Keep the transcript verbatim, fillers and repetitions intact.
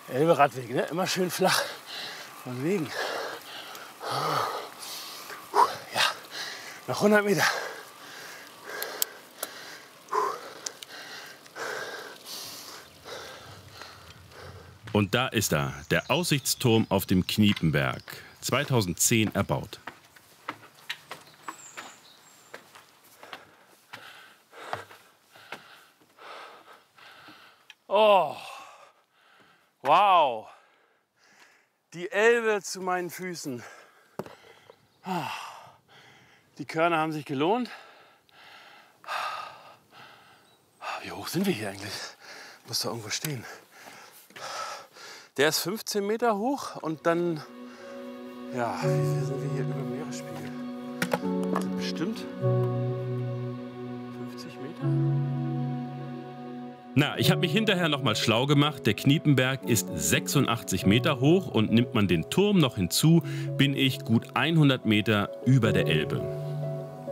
Elbe-Radweg, ne? Immer schön flach von Wegen. Ja, noch hundert Meter. Und da ist er, der Aussichtsturm auf dem Kniepenberg, zweitausendzehn erbaut. Oh, wow, die Elbe zu meinen Füßen. Die Körner haben sich gelohnt. Wie hoch sind wir hier eigentlich? Muss da irgendwo stehen. Der ist fünfzehn Meter hoch und dann, ja, wie viel sind wir hier über dem Meeresspiegel? Das sind bestimmt fünfzig Meter. Na, ich habe mich hinterher noch mal schlau gemacht. Der Kniepenberg ist sechsundachtzig Meter hoch und nimmt man den Turm noch hinzu, bin ich gut hundert Meter über der Elbe.